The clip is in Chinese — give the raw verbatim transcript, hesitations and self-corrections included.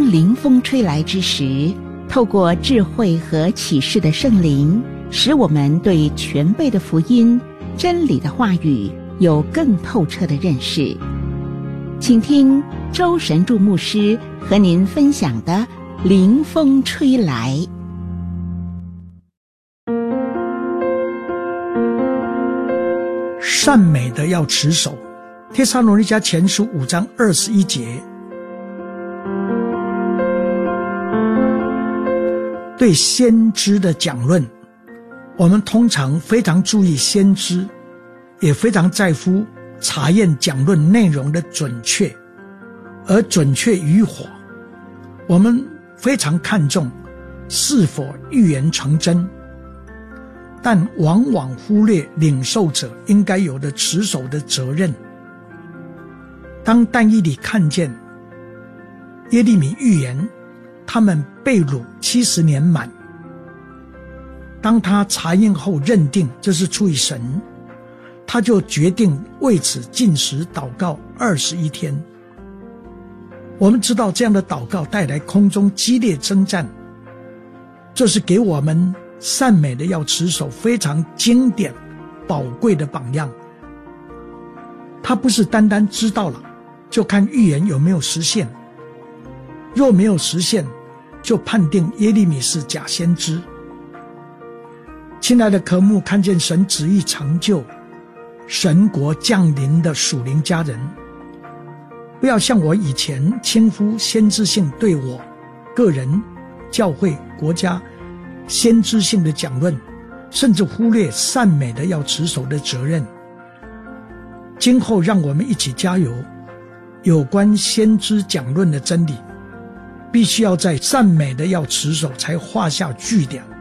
临风吹来之时，透过智慧和启示的圣灵，使我们对全备的福音、真理的话语有更透彻的认识。请听周神助牧师和您分享的临风吹来。 善美的要持守，帖撒罗尼迦前书五章二十一节。对先知的讲论，我们通常非常注意先知，也非常在乎查验讲论内容的准确，而准确与否，我们非常看重是否预言成真，但往往忽略领受者应该有的持守的责任。当但以理看见耶利米预言他们被掳七十年满，当他查验后认定这是出于神，他就决定为此禁食祷告二十一天。我们知道这样的祷告带来空中激烈征战，这是给我们善美的要持守非常经典宝贵的榜样。他不是单单知道了就看预言有没有实现，若没有实现就判定耶利米是假先知。亲爱的科目，看见神旨意成就，神国降临的属灵家人，不要像我以前轻忽先知性对我个人、教会、国家先知性的讲论，甚至忽略善美的要持守的责任。今后让我们一起加油，有关先知讲论的真理必须要在善美的要持守才画下句点。